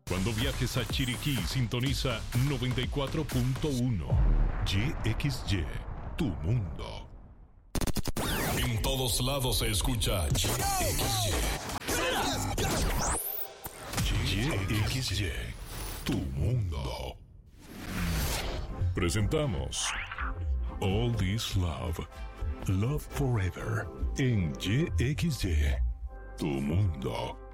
Cuando viajes a Chiriquí, sintoniza 94.1 YXY, tu mundo. En todos lados se escucha YXY. YXY, tu mundo. Presentamos All This Love, Love Forever, en YXY, tu mundo.